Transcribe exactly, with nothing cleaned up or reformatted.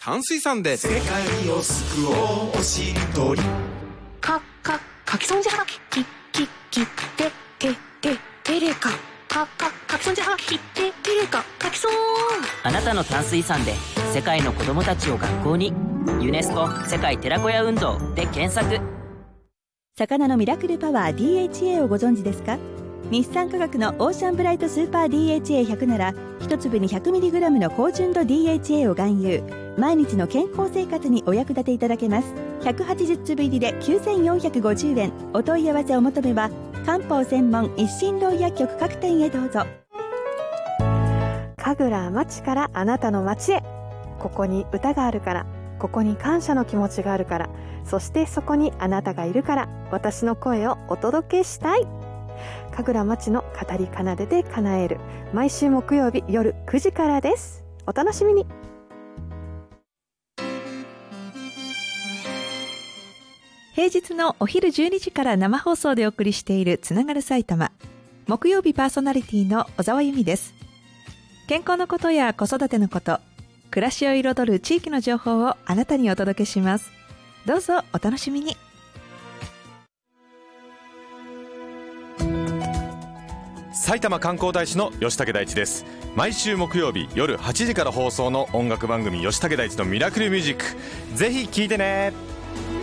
淡水さんで世界を救おうおしりとりか、か、かきそんじはがきき、き、き、て、て、て、てれかか、か、かきそんじはがきて、てれかかきそん。 あなたの淡水さんで世界の子どもたちを学校に。ユネスコ世界寺子屋運動で検索。 魚のミラクルパワー ディーエイチエー をご存知ですか？日産化学のオーシャンブライトスーパー ディーエイチエーひゃく なら一粒に ひゃくミリグラム の高純度 ディーエイチエー を含有。毎日の健康生活にお役立ていただけます。ひゃくはちじゅうつぶ入りできゅうせんよんひゃくごじゅうえん。お問い合わせお求めは漢方専門一心堂薬局各店へどうぞ。 神楽町からあなたの町へ。ここに歌があるから、ここに感謝の気持ちがあるから、そしてそこにあなたがいるから、私の声をお届けしたい。神楽町の語り奏でて叶える、毎週木曜日夜くじからです。お楽しみに。 平日のお昼じゅうにじから生放送でお送りしているつながる埼玉。木曜日パーソナリティの小沢由美です。健康のことや子育てのこと、暮らしを彩る地域の情報をあなたにお届けします。どうぞお楽しみに。 埼玉観光大使の吉武大地です。毎週木曜日夜はちじから放送の音楽番組吉武大地のミラクルミュージック、ぜひ聴いてね。